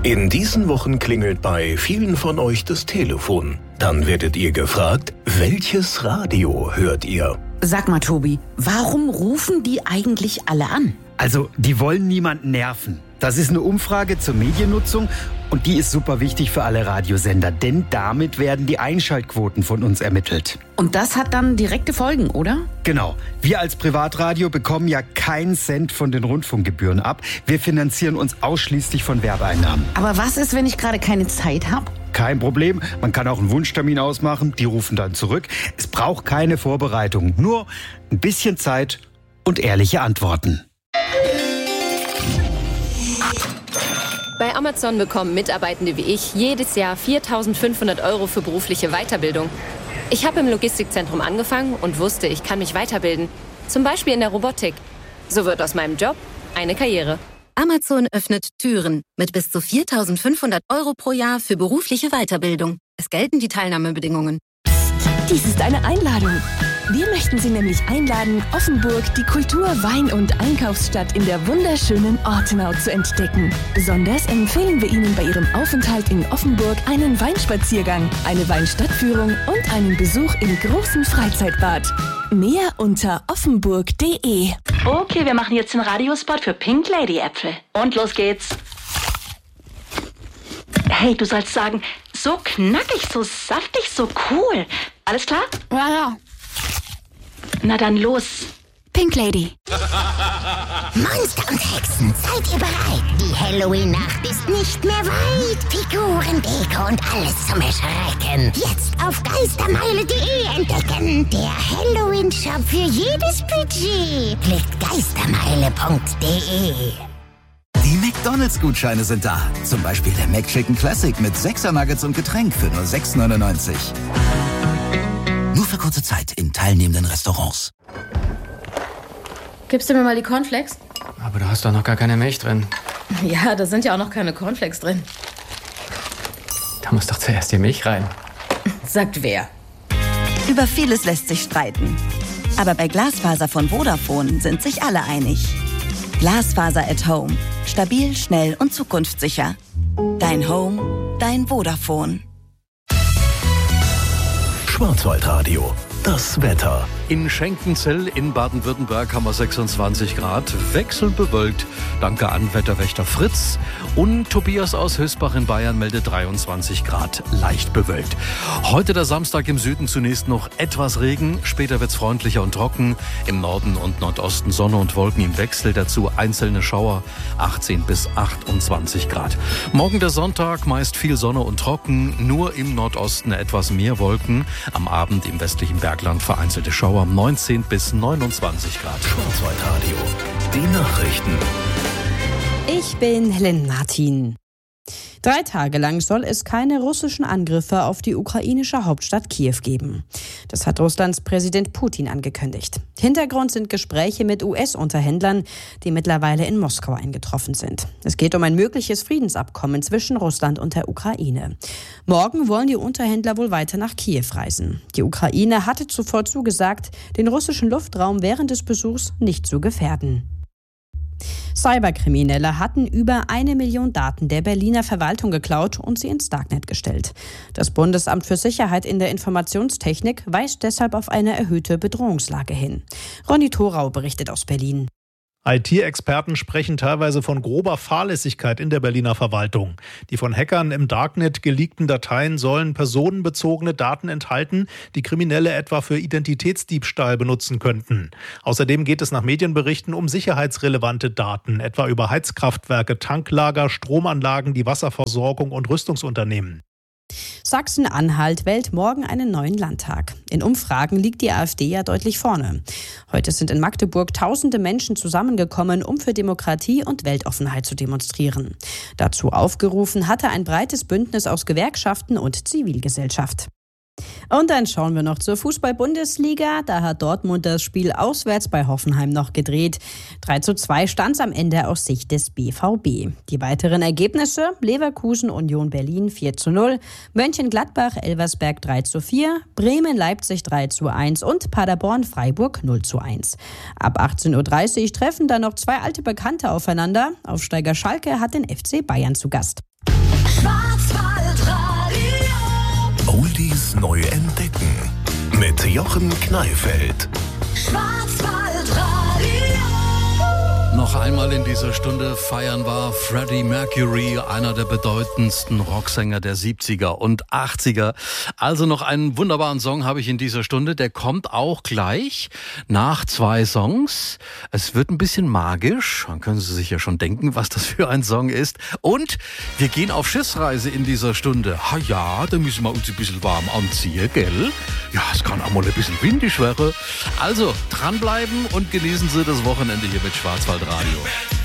In diesen Wochen klingelt bei vielen von euch das Telefon. Dann werdet ihr gefragt, welches Radio hört ihr? Sag mal, Tobi, warum rufen die eigentlich alle an? Also, die wollen niemanden nerven. Das ist eine Umfrage zur Mediennutzung und die ist super wichtig für alle Radiosender, denn damit werden die Einschaltquoten von uns ermittelt. Und das hat dann direkte Folgen, oder? Genau. Wir als Privatradio bekommen ja keinen Cent von den Rundfunkgebühren ab. Wir finanzieren uns ausschließlich von Werbeeinnahmen. Aber was ist, wenn ich gerade keine Zeit habe? Kein Problem. Man kann auch einen Wunschtermin ausmachen. Die rufen dann zurück. Es braucht keine Vorbereitung. Nur ein bisschen Zeit und ehrliche Antworten. Bei Amazon bekommen Mitarbeitende wie ich jedes Jahr 4.500 € für berufliche Weiterbildung. Ich habe im Logistikzentrum angefangen und wusste, ich kann mich weiterbilden. Zum Beispiel in der Robotik. So wird aus meinem Job eine Karriere. Amazon öffnet Türen mit bis zu 4.500 € pro Jahr für berufliche Weiterbildung. Es gelten die Teilnahmebedingungen. Dies ist eine Einladung. Wir möchten Sie nämlich einladen, Offenburg, die Kultur-, Wein- und Einkaufsstadt in der wunderschönen Ortenau zu entdecken. Besonders empfehlen wir Ihnen bei Ihrem Aufenthalt in Offenburg einen Weinspaziergang, eine Weinstadtführung und einen Besuch im großen Freizeitbad. Mehr unter offenburg.de. Okay, wir machen jetzt den Radiospot für Pink Lady Äpfel. Und los geht's. Hey, du sollst sagen, so knackig, so saftig, so cool. Alles klar? Ja. Na dann los. Pink Lady. Monster und Hexen, seid ihr bereit? Die Halloween-Nacht ist nicht mehr weit. Figuren, Deko und alles zum Erschrecken. Jetzt auf geistermeile.de entdecken. Der Halloween-Shop für jedes Budget. Klickt geistermeile.de. Die McDonald's-Gutscheine sind da. Zum Beispiel der McChicken Classic mit 6er Nuggets und Getränk für nur 6,99. Nur für kurze Zeit in teilnehmenden Restaurants. Gibst du mir mal die Cornflakes? Aber da hast doch noch gar keine Milch drin. Ja, da sind ja auch noch keine Cornflakes drin. Da muss doch zuerst die Milch rein. Sagt wer? Über vieles lässt sich streiten. Aber bei Glasfaser von Vodafone sind sich alle einig. Glasfaser at Home. Stabil, schnell und zukunftssicher. Dein Home, dein Vodafone. Schwarzwaldradio. Das Wetter. In Schenkenzell in Baden-Württemberg haben wir 26 Grad, wechselnd bewölkt. Danke an Wetterwächter Fritz. Und Tobias aus Hösbach in Bayern meldet 23 Grad, leicht bewölkt. Heute der Samstag im Süden zunächst noch etwas Regen. Später wird's freundlicher und trocken. Im Norden und Nordosten Sonne und Wolken im Wechsel. Dazu einzelne Schauer, 18 bis 28 Grad. Morgen der Sonntag, meist viel Sonne und trocken. Nur im Nordosten etwas mehr Wolken. Am Abend im westlichen Bergland vereinzelte Schauer, 19 bis 29 Grad. Schwarzwaldradio. Die Nachrichten. Ich bin Helen Martin. 3 Tage lang soll es keine russischen Angriffe auf die ukrainische Hauptstadt Kiew geben. Das hat Russlands Präsident Putin angekündigt. Hintergrund sind Gespräche mit US-Unterhändlern, die mittlerweile in Moskau eingetroffen sind. Es geht um ein mögliches Friedensabkommen zwischen Russland und der Ukraine. Morgen wollen die Unterhändler wohl weiter nach Kiew reisen. Die Ukraine hatte zuvor zugesagt, den russischen Luftraum während des Besuchs nicht zu gefährden. Cyberkriminelle hatten über 1 Million Daten der Berliner Verwaltung geklaut und sie ins Darknet gestellt. Das Bundesamt für Sicherheit in der Informationstechnik weist deshalb auf eine erhöhte Bedrohungslage hin. Ronny Thorau berichtet aus Berlin. IT-Experten sprechen teilweise von grober Fahrlässigkeit in der Berliner Verwaltung. Die von Hackern im Darknet geleakten Dateien sollen personenbezogene Daten enthalten, die Kriminelle etwa für Identitätsdiebstahl benutzen könnten. Außerdem geht es nach Medienberichten um sicherheitsrelevante Daten, etwa über Heizkraftwerke, Tanklager, Stromanlagen, die Wasserversorgung und Rüstungsunternehmen. Sachsen-Anhalt wählt morgen einen neuen Landtag. In Umfragen liegt die AfD ja deutlich vorne. Heute sind in Magdeburg tausende Menschen zusammengekommen, um für Demokratie und Weltoffenheit zu demonstrieren. Dazu aufgerufen hatte ein breites Bündnis aus Gewerkschaften und Zivilgesellschaft. Und dann schauen wir noch zur Fußball-Bundesliga. Da hat Dortmund das Spiel auswärts bei Hoffenheim noch gedreht. 3:2 stand es am Ende aus Sicht des BVB. Die weiteren Ergebnisse: Leverkusen Union Berlin 4:0, Mönchengladbach Elversberg 3:4, Bremen Leipzig 3:1 und Paderborn Freiburg 0:1. Ab 18:30 Uhr treffen dann noch 2 alte Bekannte aufeinander. Aufsteiger Schalke hat den FC Bayern zu Gast. Oldies neu entdecken. Mit Jochen Kneifeld. Noch einmal in dieser Stunde feiern war Freddie Mercury, einer der bedeutendsten Rocksänger der 70er und 80er. Also noch einen wunderbaren Song habe ich in dieser Stunde. Der kommt auch gleich nach 2 Songs. Es wird ein bisschen magisch. Dann können Sie sich ja schon denken, was das für ein Song ist. Und wir gehen auf Schiffsreise in dieser Stunde. Ha ja, da müssen wir uns ein bisschen warm anziehen, gell? Ja, es kann auch mal ein bisschen windig werden. Also dranbleiben und genießen Sie das Wochenende hier mit Schwarzwaldradio.